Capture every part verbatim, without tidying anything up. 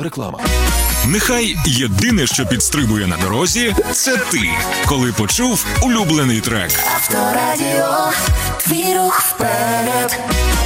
реклама. Нехай єдине, що підстрибує на дорозі, це ти, коли почув улюблений трек. Авторадіо, твій рух вперед.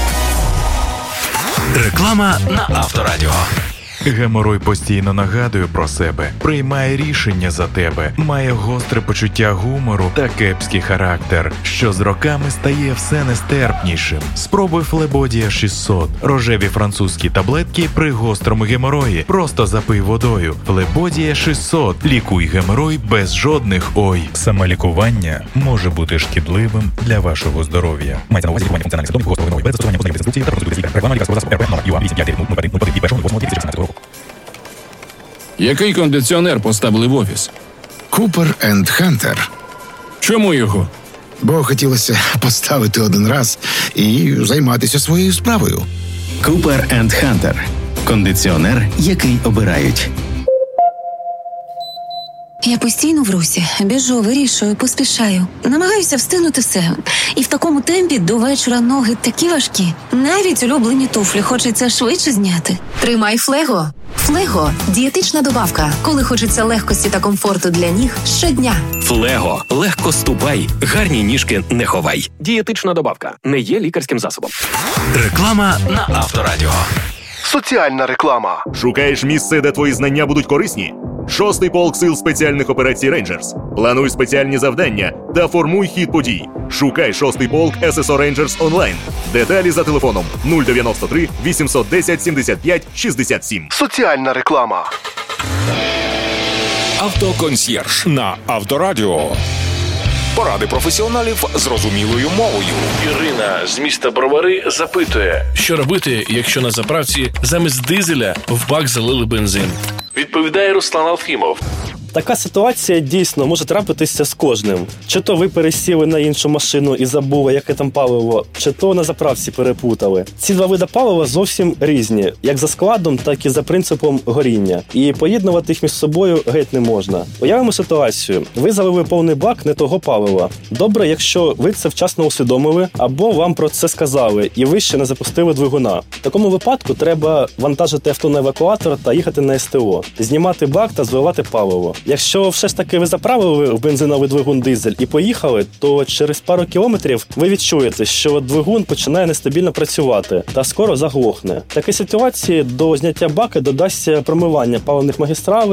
Реклама на Авторадіо. Геморой постійно нагадує про себе, приймає рішення за тебе, має гостре почуття гумору та кепський характер, що з роками стає все нестерпнішим. Спробуй Флебодія шістсот. Рожеві французькі таблетки при гострому геморої. Просто запий водою. Флебодія шістсот. Лікуй геморой без жодних ой. Самолікування може бути шкідливим для вашого здоров'я. Мається на увазі лікування функціональних симптомів гострого геморою без застосування позначення інструкції та процедури лікаря. Реклама лікарського засобу РП номер ю а вісім п'ять дев'ять нуль нуль один нуль один від першого восьмого дві тисячі шістнадцятого року. Який кондиціонер поставили в офіс? Купер енд Хантер. Чому його? Бо хотілося поставити один раз і займатися своєю справою. Купер енд Хантер. Кондиціонер, який обирають. Я постійно в русі, біжу, вирішую, поспішаю. Намагаюся встигнути все. І в такому темпі до вечора ноги такі важкі. Навіть улюблені туфлі хочеться швидше зняти. Тримай Флего. Флего – дієтична добавка, коли хочеться легкості та комфорту для ніг щодня. Флего. Легко ступай, гарні ніжки не ховай. Дієтична добавка. Не є лікарським засобом. Реклама на Авторадіо. Соціальна реклама. Шукаєш місце, де твої знання будуть корисні? Шостий полк сил спеціальних операцій «Рейнджерс». Плануй спеціальні завдання та формуй хід подій. Шукай шостий полк ес ес о «Рейнджерс» онлайн. Деталі за телефоном нуль дев'яносто три вісімсот десять сімдесят п'ять шістдесят сім. Соціальна реклама. Автоконсьєрж на Авторадіо. Поради професіоналів зрозумілою мовою. Ірина з міста Бровари запитує, що робити, якщо на заправці замість дизеля в бак залили бензин. Відповідає Руслан Алфімов. Така ситуація дійсно може трапитися з кожним. Чи то ви пересіли на іншу машину і забули, яке там паливо, чи то на заправці перепутали. Ці два види палива зовсім різні, як за складом, так і за принципом горіння. І поєднувати їх між собою геть не можна. Уявимо ситуацію. Ви залили повний бак не того палива. Добре, якщо ви це вчасно усвідомили, або вам про це сказали, і ви ще не запустили двигуна. В такому випадку треба вантажити авто на евакуатор та їхати на ес те о, знімати бак та зливати паливо. Якщо все ж таки ви заправили в бензиновий двигун дизель і поїхали, то через пару кілометрів ви відчуєте, що двигун починає нестабільно працювати та скоро заглохне. В такій ситуації до зняття бака додасться промивання паливних магістралей